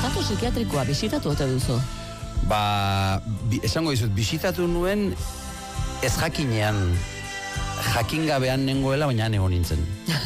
estatu psikiatrikoa bisitatu ote duzu? Esango dizut, bisitatu nuen ez jakinean, jakingabean nengoela, baina egon nintzen.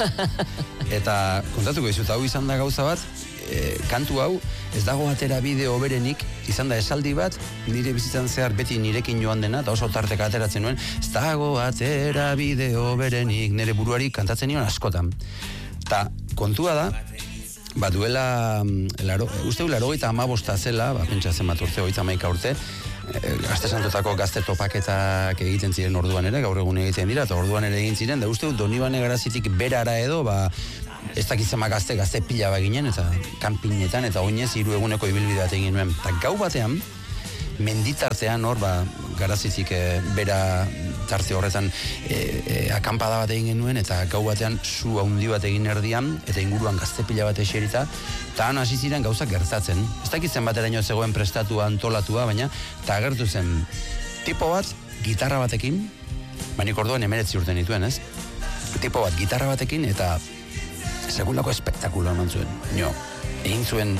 Eta kontatuko dizut, hau izan da gauza bat, kantu hau, ez dago atera bideo berenik, izan da esaldi bat, nire bizitzan zehar beti nirekin joan dena, eta oso tarteka ateratzen nuen, ez dago atera bideo berenik, nire buruari kantatzen nion askotan. Eta kontua da, duela, uste 85 zela, pentsa zenbat urte, 31 urte, Gazte Santotako gazte topaketak egiten ziren orduan ere, gaur egun egiten dira, eta orduan ere egin ziren, da uste Donibane Garazitik berara edo, ez dakitzema gazte pila baginen, eta kanpinetan, eta oinez 3 eguneko ibilbide bat egin nuen. Eta gau batean, menditartean hor, Garazitik bera tarte horretan akampada bat egin genuen, eta gau batean su handi bat egin erdian, eta inguruan gazte pila bat eserita, eta han hasi ziren gauzak gertatzen. Ez dakitzen bateraino zegoen prestatua, antolatua, baina, eta agertu zen, tipo bat, gitarra batekin, nik orduan 19 urte nituen, ez? Tipo bat, gitarra batekin, eta sekulako espektakulo eman zuen. Egin zuen,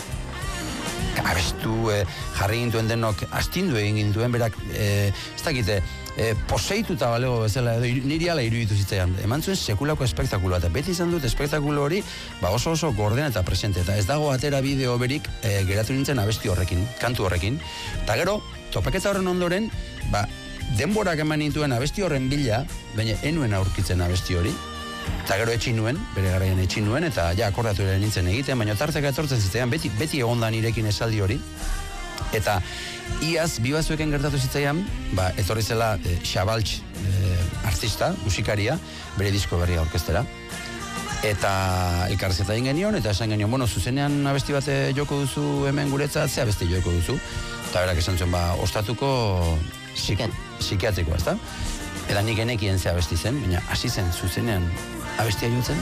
abestu, jarri gintuen denok, astindu egin gintuen, berak, ez dakite, poseituta balego bezala, niri ala iruditu zitzaian. Eman zuen sekulako espektakuloa, eta beti izan dut espektakulo hori, oso gorden eta presente, eta ez dago atera bideo berik geratu nintzen abesti horrekin, kantu horrekin. Eta gero, topaketa horren ondoren, denborak eman nintuen abesti horren bila, baina enuen aurkitzen abesti hori, eta gero etxin nuen, bere garaian etxin nuen, eta akordatu ere nintzen egiten, baina tarteka etortzen zitzaian, beti egonda nirekin esaldi hori, eta iaz, bi batzueken gertatu zitzaian, etorri zela Xabaltx artista, musikaria, bere disko berria orkestera, eta elkarrezeta egin genion, eta esan genion, zuzenean abesti bat joko duzu hemen guretzat, ze abesti joko duzu, eta berak esan zuen, ostatuko psikiatrikoa, ezta? Eta nik genekien ze abesti zen, baina hasi zen zuzenean abestia jotzen,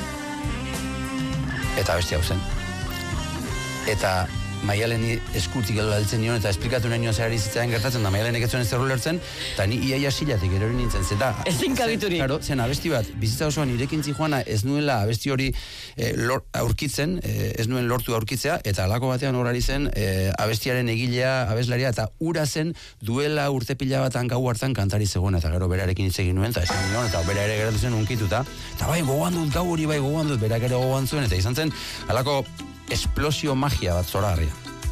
eta abestia hau zen. Eta Maialeni eskutik heltzen nion, eta esplikatu nahi nion zehari zitzaian gertatzen, da Maialenek ez zuen ez lertzen, eta ni iaia silatik erori nintzen, zeta. Ezin kabiturik. Claro, zen abesti bat, bizitza osoan irekin zijoana ez nuela abesti hori aurkitzen, ez nuen lortu aurkitzea, eta alako batean horari zen abestiaren egilea, abeslaria, eta ura zen duela urte pila batan gau hartan kantari zegoen, eta gero berarekin hitz egin nuen, eta esan nion, eta bera ere geratu zen unkituta, eta gogoan dut gau hori gogoan dut, berak ere gogoan zuen, eta izan zen alako esplosio magia bat zoragarria.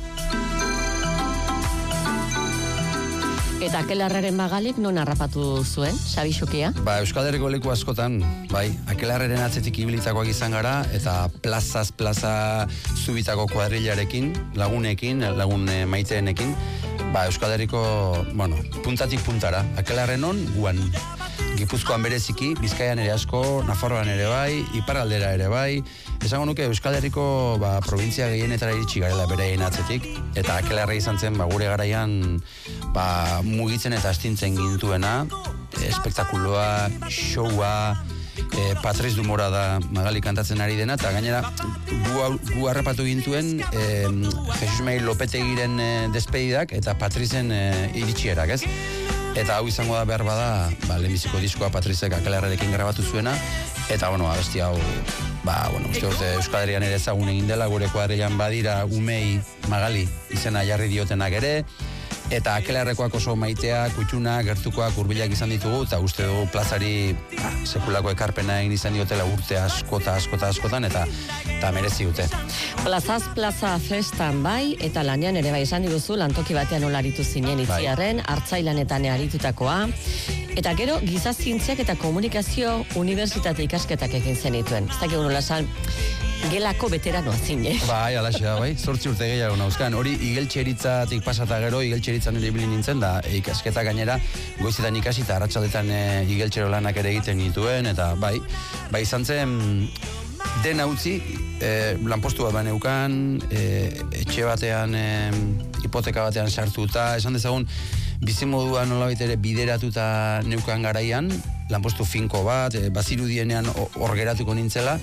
Eta Akelarraren Magalik non harrapatu zuen, Xabi Xukia? Euskal Herriko leku askotan, Akelarraren atzetik ibilitakoak izan gara, eta plazaz plaza zubitako kuadrilarekin, lagunekin, lagun maiteenekin, Euskal Herriko, puntatik puntara, Akelarren on, guan. Gipuzkoan bereziki, Bizkaian ere asko, Nafarroan ere bai, Iparraldera ere bai, esango nuke Euskal Herriko provintzia gehienetara iritsi garela beraien atzetik, eta Akelarra izan zen gure garaian mugitzen eta astintzen gintuena, espektakuloa, showa, Patriz Dumora da Magali kantatzen ari dena, eta gainera gu harrapatu gintuen Jesus Mail Lopetegiren despedidak eta Patrizen iritsierak, ez? Eta hau izango da behar bada, lehenbiziko diskoa Patrizek Akelarrarekin grabatu zuena, eta, abesti hau, uste dut Euskal Herrian ere ezagun egin dela, gure kuadrilan badira Umei Magali izena jarri diotenak ere, eta Akelarrekoak oso maitea, kutxuna, gertukoak, hurbilak izan ditugu, eta uste dugu plazari sekulako ekarpena egin izan diotela urte askotan, eta merezi dute. Plazaz plaza festan bai, eta lanean ere bai esan diguzu, lantoki batean olaritu zinen itziarren, hartzailanetan earitutakoa, eta gero gizazientziak eta komunikazio unibertsitate ikasketak egin zenituen. Ez dakik nola esan, gelako veteranoa zine. Alaxe da, 8 urte gehiago nauzkan. Hori igeltxeritzatik pasata gero, igeltxeritzan ere ibili nintzen, da ikasketa gainera, goizetan ikasi eta arratsaldetan igeltxero lanak ere egiten nituen, eta izan zen dena utzi, lanpostu bat baneukan, etxe batean, hipoteka batean sartuta, esan dezagun, bizimodua nolabait ere bideratuta neukan garaian, lanpostu finko bat, bazirudienean hor geratuko nintzela,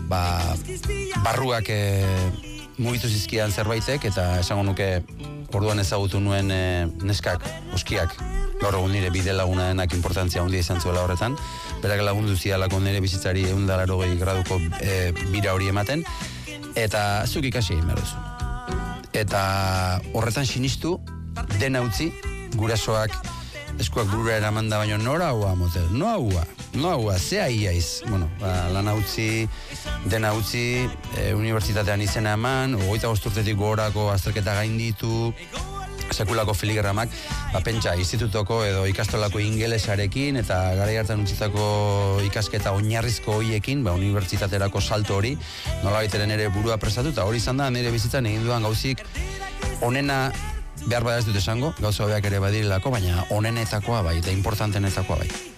barruak mugitu zizkidan zerbaitek, eta esango nuke orduan ezagutu nuen neskak, oskiak, gaur egun nire bide laguna denak importantzia handia izan zuela horretan, berak lagundu zialako nire bizitzari 180 graduko bira hori ematen, eta zuk ikasi egin behar duzu. Eta horretan sinistu, dena utzi, gurasoak eskuak burura eraman da baino nora hua motel, no hua, zea iaiz. Bueno, lana utzi, dena utzi, unibertsitatean izena eman, 25 urtetik gorako azterketa gainditu, sekulako filigramak, pentsa, institutoko edo ikastolako ingelesarekin eta garai hartan utzitako ikasketa oinarrizko hoiekin, unibertsitaterako salto hori, nolabaiteren ere burua prestatu, eta hori izan da, nire bizitzan egin duan gauzik, onena, behar bada ez dut esango, gauza hobeak ere badirelako, baina onenetakoa bai, eta importantenetakoa bai.